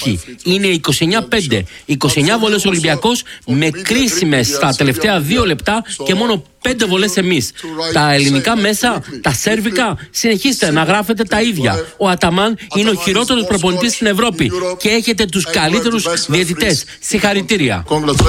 Όχι, είναι 29-5. 29 βολές ο Ολυμπιακός με κρίσιμες στα τελευταία 2 λεπτά και μόνο 5 βολές εμείς. Τα ελληνικά μέσα, τα σέρβικα, συνεχίστε να γράφετε τα ίδια. Ο Αταμάν είναι ο χειρότερος προπονητής στην Ευρώπη και έχετε τους καλύτερους διαιτητές. Συγχαρητήρια.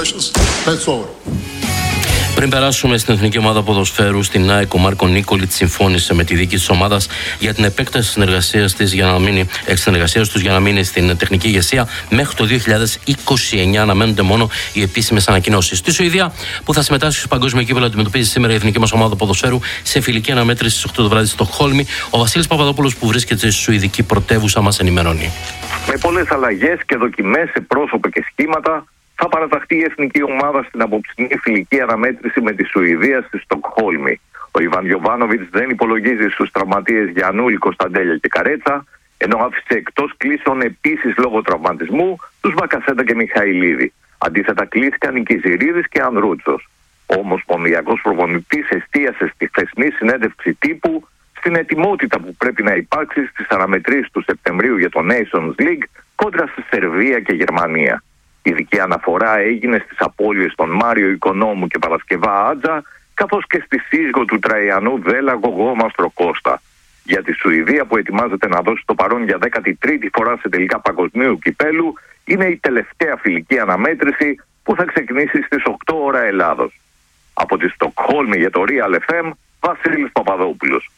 Πριν περάσουμε στην Εθνική Ομάδα Ποδοσφαίρου, στην ΑΕΚ, ο Μάρκο Νίκολιτς συμφώνησε με τη δίκη της ομάδας για την επέκταση συνεργασίας τους για να μείνει στην τεχνική ηγεσία μέχρι το 2029. Αναμένονται μόνο οι επίσημες ανακοινώσεις. Στη Σουηδία, που θα συμμετάσχει στο παγκόσμιο κύπελλο, αντιμετωπίζει σήμερα η Εθνική μας Ομάδα Ποδοσφαίρου σε φιλική αναμέτρηση στις 8 το βράδυ στο Χόλμη. Ο Βασίλης Παπαδόπουλος, που βρίσκεται στη Σουηδική πρωτεύουσα, μας ενημερώνει. Με πολλές αλλαγές και δοκιμές σε πρόσωπα και σχήματα, θα παραταχθεί η εθνική ομάδα στην απόψινή φιλική αναμέτρηση με τη Σουηδία στη Στοκχόλμη. Ο Ιβάν Γιοβάνοβιτς δεν υπολογίζει στους τραυματίες Γιαννούλη, Κωνσταντέλια και Καρέτσα, ενώ άφησε εκτός κλήσεων επίσης λόγω τραυματισμού τους Μπακασέτα και Μιχαηλίδη. Αντίθετα, κλείστηκαν οι Κιζηρίδης και Ανρούτσος. Ο ομοσπονδιακός προπονητής εστίασε στη χθεσινή συνέντευξη τύπου στην ετοιμότητα που πρέπει να υπάρξει στις αναμετρήσεις του Σεπτεμβρίου για το Nations League κόντρα στη Σερβία και Γερμανία. Ειδική αναφορά έγινε στις απώλειες των Μάριο Οικονόμου και Παρασκευά Άτζα, καθώς και στη σύζυγο του Τραϊανού Δέλα Γογό Μαστροκώστα. Για τη Σουηδία, που ετοιμάζεται να δώσει το παρόν για 13η φορά σε τελικά παγκοσμίου κυπέλου, είναι η τελευταία φιλική αναμέτρηση που θα ξεκινήσει στις 8 ώρα Ελλάδος. Από τη Στοκχόλμη για το Real FM, Βασίλης Παπαδόπουλος.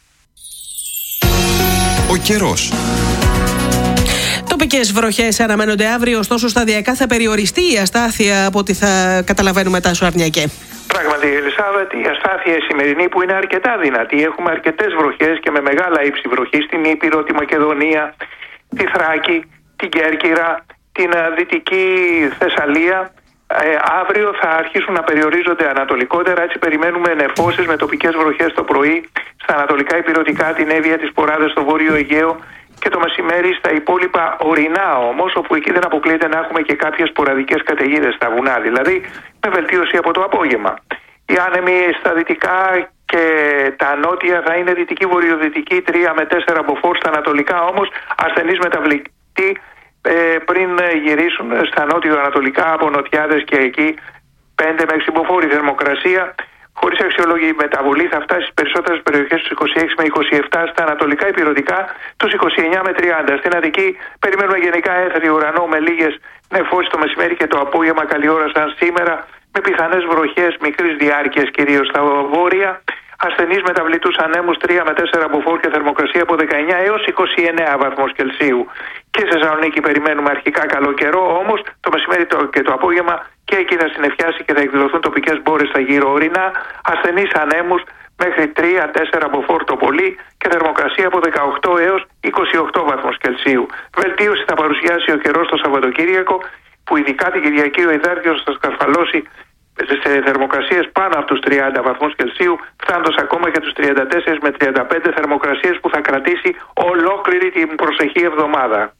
Ο καιρός. Τοπικές βροχές αναμένονται αύριο, ωστόσο σταδιακά θα περιοριστεί η αστάθεια από ό,τι θα καταλαβαίνουμε τάσο Αρνιακέ. Πράγματι, Ελισάβετ, η αστάθεια σημερινή που είναι αρκετά δυνατή. Έχουμε αρκετές βροχές και με μεγάλα ύψη βροχή στην Ήπειρο, τη Μακεδονία, τη Θράκη, την Κέρκυρα, την Δυτική Θεσσαλία. Αύριο θα αρχίσουν να περιορίζονται ανατολικότερα, έτσι περιμένουμε νεφώσεις με τοπικές βροχές το πρωί στα ανατολικά υπηρετικά, την Εύβοια, τις Ποράδες στο Βόρειο Αιγαίο και το μεσημέρι στα υπόλοιπα ορεινά όμως, όπου εκεί δεν αποκλείεται να έχουμε και κάποιες σποραδικές καταιγίδες στα βουνά, δηλαδή με βελτίωση από το απόγευμα. Οι άνεμοι στα δυτικά και τα νότια θα είναι δυτική-βορειοδυτική 3 με 4 μποφόρ, στα ανατολικά όμως ασθενείς μεταβλητοί πριν γυρίσουν στα νότιο-ανατολικά από νοτιάδες και εκεί 5 με 6 μποφόρ. Η θερμοκρασία χωρίς αξιολόγη μεταβολή θα φτάσει στις περισσότερες περιοχές τους 26 με 27, στα ανατολικά υπηρετικά τους 29 με 30. Στην Αττική περιμένουμε γενικά έθριο ουρανό με λίγες νεφώσεις το μεσημέρι και το απόγευμα, καλή ώρα σαν σήμερα, με πιθανές βροχές μικρής διάρκειας κυρίως στα βόρεια. Ασθενείς μεταβλητούς ανέμους 3 με 4 μποφόρ και θερμοκρασία από 19 έως 29 βαθμούς Κελσίου. Και σε Θεσσαλονίκη περιμένουμε αρχικά καλό καιρό, όμως το μεσημέρι και το απόγευμα και εκεί θα συννεφιάσει και θα εκδηλωθούν τοπικές μπόρες στα γύρω ορεινά. Ασθενείς ανέμους μέχρι 3-4 μποφόρ το πολύ και θερμοκρασία από 18 έως 28 βαθμούς Κελσίου. Βελτίωση θα παρουσιάσει ο καιρός το Σαββατοκύριακο, που ειδικά την Κυριακή ο υδάρκιος θα σκαρφαλώσει σε θερμοκρασίες πάνω από τους 30 βαθμούς Κελσίου, φτάνοντας ακόμα και τους 34 με 35, θερμοκρασίες που θα κρατήσει ολόκληρη την προσεχή εβδομάδα.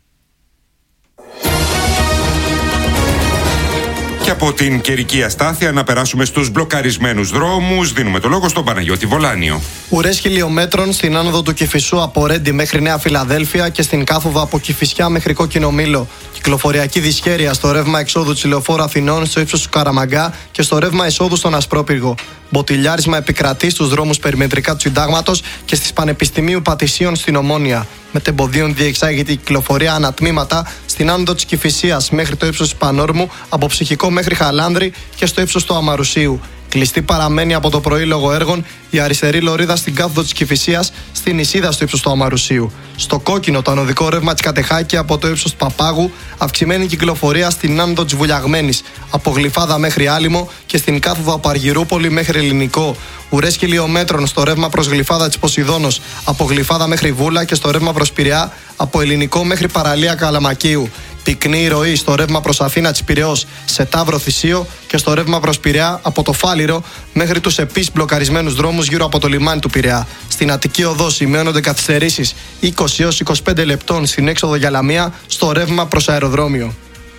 Και από την καιρική αστάθεια να περάσουμε στους μπλοκαρισμένους δρόμους. Δίνουμε το λόγο στον Παναγιώτη Βολάνιο. Ουρές χιλιόμετρων στην άνοδο του Κηφισού από Ρέντι μέχρι Νέα Φιλαδέλφια και στην κάθοδο από Κηφισιά μέχρι Κόκκινο Μήλο. Κυκλοφοριακή δυσχέρεια στο ρεύμα εξόδου της Λεωφόρου Αθηνών στο ύψος του Καραμαγκά και στο ρεύμα εισόδου στον Ασπρόπυργο. Μποτιλιάρισμα επικρατεί στους δρόμους περιμετρικά του Συντάγματος και στις Πανεπιστημίου Πατησίων στην Ομόνια. Μετεμποδίων διεξάγεται η κυκλοφορία ανατμήματα στην άνοδο της Κηφισίας μέχρι το ύψος της Πανόρμου, από Ψυχικό μέχρι Χαλάνδρη και στο ύψος του Αμαρουσίου. Κλειστή παραμένει από το πρωί λόγω έργων η αριστερή λωρίδα στην κάθοδο της Κηφισίας στην Ισίδα στο ύψος του Αμαρουσίου. Στο κόκκινο το ανωδικό ρεύμα της Κατεχάκη από το ύψος του Παπάγου, αυξημένη κυκλοφορία στην άνοδο της Βουλιαγμένης από Γλυφάδα μέχρι Άλυμο και στην κάθοδο από Αργυρούπολη μέχρι Ελληνικό. Ουρές χιλιόμετρων στο ρεύμα προς Γλυφάδα της Ποσειδώνος από Γλυφάδα μέχρι Βούλα και στο ρεύμα προς Πειραιά από Ελληνικό μέχρι Παραλία Καλαμακίου. Πυκνή ροή στο ρεύμα προς Αθήνα της Πειραιώς σε Ταύρο Θησίο και στο ρεύμα προς Πειραιά από το Φάληρο μέχρι τους επίσης μπλοκαρισμένους δρόμους γύρω από το λιμάνι του Πειραιά. Στην Αττική Οδό σημειώνονται καθυστερήσεις 20 έως 25 λεπτών στην έξοδο για Λαμία στο ρεύμα προς αεροδρόμιο.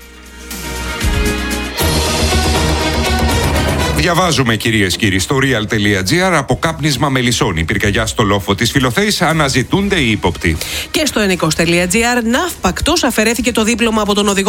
Διαβάζουμε, κυρίες και κύριοι, στο real.gr: αποκάπνισμα μελισσών. Η πυρκαγιά στο λόφο της Φιλοθέης, αναζητούνται οι ύποπτοι. Και στο ενικός.gr: ναύπακτος αφαιρέθηκε το δίπλωμα από τον οδηγό